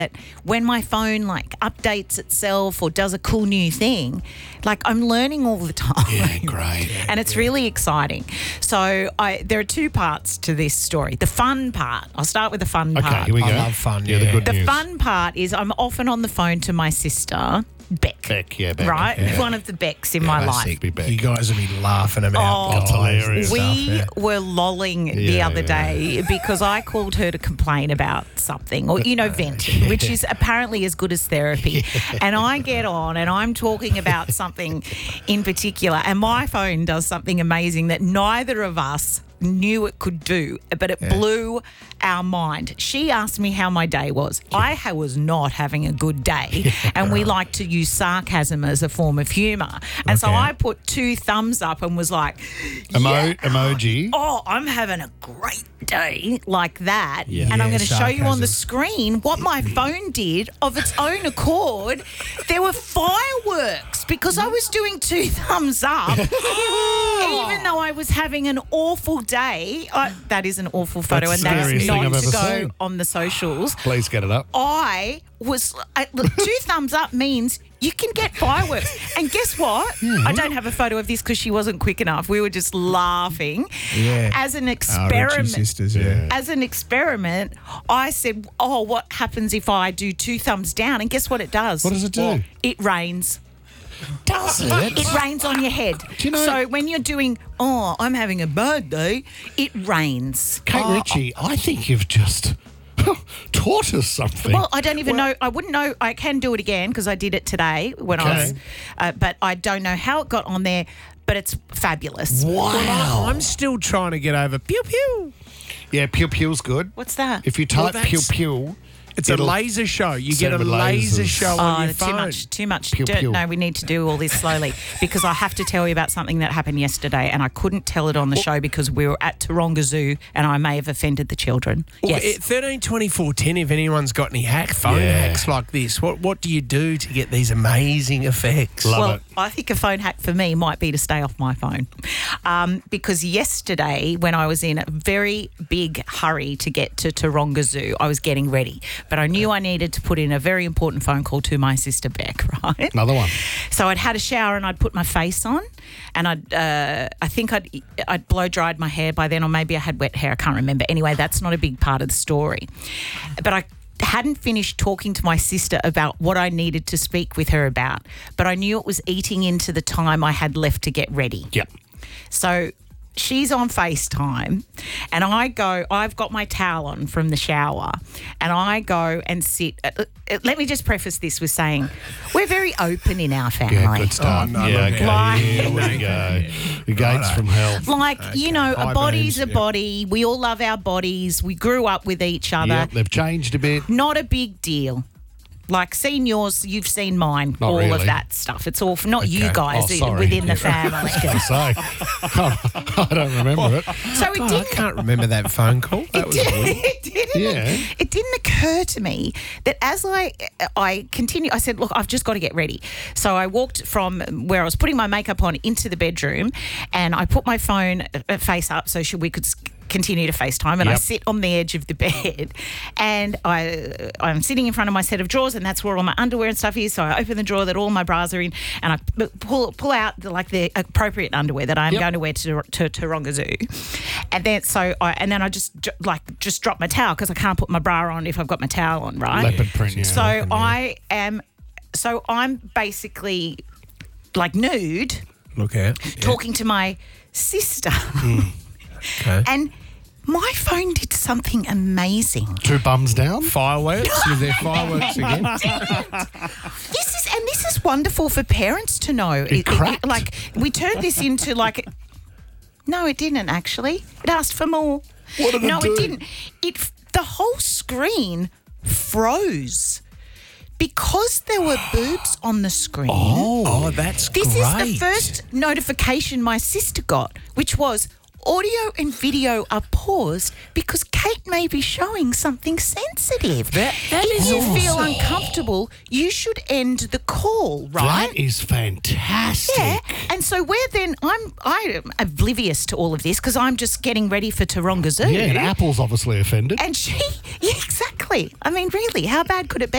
when my phone like updates itself or does a cool new thing, like I'm learning all the time. Yeah, great. And it's really exciting. So there are two parts to this story. The fun part. I'll start with the fun part. Okay, here we go. I love fun, Yeah, the yeah. good The news. fun part is I'm often on the phone to my sister, Beck. Beck. Right? Yeah. One of the Becks in my life. Be Beck. You guys will be laughing about Oh, it's hilarious. We were lolling the Yeah, other day because I called her to complain about something or, venting, which is apparently as good as therapy. And I get on and I'm talking about something in particular and my phone does something amazing that neither of us knew it could do, but it blew our mind. She asked me how my day was. I was not having a good day, and we like to use sarcasm as a form of humour. And so I put 2 thumbs up and was like, Emoji. oh, I'm having a great day, like that. Yeah. And I'm Yeah, going to show you on the sarcasm. screen what my phone did of its own accord. There were fireworks because I was doing 2 thumbs up. Even though I was having an awful day. That is an awful photo, That's and the that's scariest thing not I've to ever go seen. on the socials. Please get it up. Look, 2 thumbs up means you can get fireworks. And guess what? I don't have a photo of this because she wasn't quick enough. We were just laughing. Yeah. As an Richie experiment. sisters, yeah. As an experiment, I said, what happens if I do 2 thumbs down? And guess what it does? What does it do? It rains. Does it? It rains on your head. Do you know- So when you're doing, I'm having a bad day, it rains. Kate Ritchie, I think you've just taught us something. Well, I don't even know. I wouldn't know. I can do it again because I did it today when I was, but I don't know how it got on there. But it's fabulous. Wow. I'm still trying to get over pew pew. Yeah, pew pew's good. What's that? If you type that's- pew pew, It's a it'll- laser show. You get a Send with laser lasers. show on your phone. Too much. Pew, pew. No, we need to do all this slowly because I have to tell you about something that happened yesterday and I couldn't tell it on the show because we were at Taronga Zoo and I may have offended the children. Well, Yes. 13 24 10, if anyone's got any phone Yeah. hacks like this, what do you do to get these amazing effects? Love it. I think a phone hack for me might be to stay off my phone because yesterday when I was in a very big hurry to get to Taronga Zoo, I was getting ready, but I knew I needed to put in a very important phone call to my sister Beck, right? Another one. So I'd had a shower and I'd put my face on and I think I'd blow dried my hair by then or maybe I had wet hair, I can't remember. Anyway, that's not a big part of the story. But I hadn't finished talking to my sister about what I needed to speak with her about, but I knew it was eating into the time I had left to get ready. Yep. So she's on FaceTime and I've got my towel on from the shower and I go and sit. Let me just preface this with saying we're very open in our family. Yeah, good start. Oh, no, yeah, look okay. out. Here we go. The gates from hell. Like, a High body's beams, a body. We all love our bodies. We grew up with each other. Yep, they've changed a bit. Not a big deal. Like, seen yours, you've seen mine, Not all really. of that stuff. It's all not you guys Oh, sorry. within the Yeah. family. I was going to say, I don't remember it. So it God, I didn't. can't remember that phone call. That was weird. It didn't occur to me that as I continue, I said, look, I've just got to get ready. So I walked from where I was putting my makeup on into the bedroom and I put my phone face up so we could continue to FaceTime and I Yep. sit on the edge of the bed and I'm sitting in front of my set of drawers and that's where all my underwear and stuff is. So I open the drawer that all my bras are in and I pull out the appropriate underwear that I'm Yep. going to wear to Taronga Zoo. And then I just drop my towel because I can't put my bra on if I've got my towel on, right? Leopard print, yeah. So I'm basically like nude Look out. talking to my sister. Okay. And my phone did something amazing. 2 bums down. Fireworks? Is there fireworks again? This is wonderful for parents to know. It cracked. Like we turned this into like. No, it didn't actually. It asked for more. What did it no, do? it didn't. The whole screen froze because there were boobs on the screen. Oh, that's This great. is the first notification my sister got, which was audio and video are paused because Kate may be showing something sensitive. That if is you feel awesome. uncomfortable, you should end the call, right? That is fantastic. Yeah, and so I'm oblivious to all of this because I'm just getting ready for Taronga Zoo. Yeah, and Apple's obviously offended. And she, yeah, exactly. I mean, really, how bad could it be?